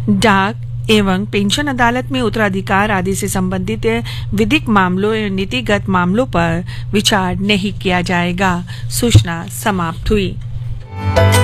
डाक एवं पेंशन अदालत में उत्तराधिकार आदि से संबंधित विधिक मामलों एवं नीतिगत मामलों पर विचार नहीं किया जाएगा। सूचना समाप्त हुई।